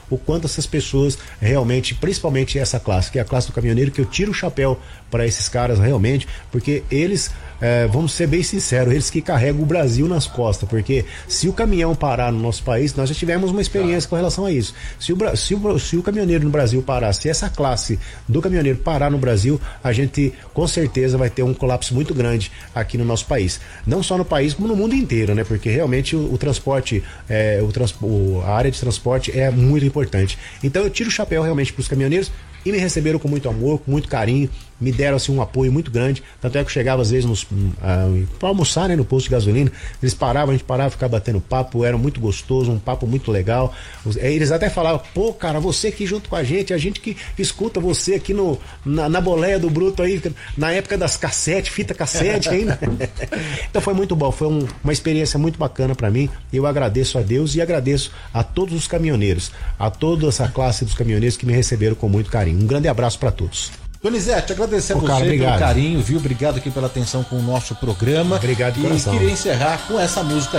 o quanto essas pessoas realmente, principalmente essa classe, que é a classe do caminhoneiro, que eu tiro o chapéu para esses caras realmente, porque eles, vamos ser bem sinceros, eles que carregam o Brasil nas costas, porque se o caminhão parar no nosso país, nós já tivemos uma experiência com relação a isso. Se o caminhoneiro no Brasil parar, se essa classe do caminhoneiro parar no Brasil, a gente com certeza vai ter um colapso muito grande aqui no nosso país. Não só no país, como no mundo inteiro, né? Porque realmente o transporte, a área de transporte é muito importante. Então eu tiro o chapéu realmente para os caminhoneiros, e me receberam com muito amor, com muito carinho, me deram assim um apoio muito grande, tanto é que eu chegava às vezes para almoçar, né, no posto de gasolina, eles paravam, a gente parava, ficava batendo papo, era muito gostoso, um papo muito legal. Eles até falavam, pô, cara, você aqui junto com a gente que escuta você aqui na boleia do Bruto aí, na época das fita cassete ainda. Então foi muito bom, foi uma experiência muito bacana para mim, e eu agradeço a Deus e agradeço a todos os caminhoneiros, a toda essa classe dos caminhoneiros que me receberam com muito carinho. Um grande abraço para todos. Donizete, agradecer a você pelo carinho, viu? Obrigado aqui pela atenção com o nosso programa. Obrigado de coração. E queria encerrar com essa música